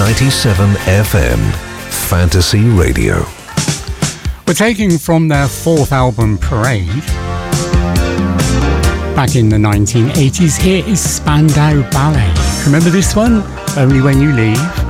97 FM, Fantasy Radio. We're taking from their fourth album, Parade. Back in the 1980s, here is Spandau Ballet. Remember this one? Only When You Leave.